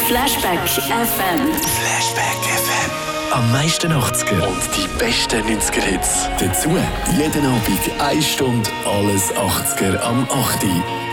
Flashback FM. Flashback FM. Am meisten 80er und die besten 90er-Hits. Dazu jeden Abend 1 Stunde alles 80er am 8.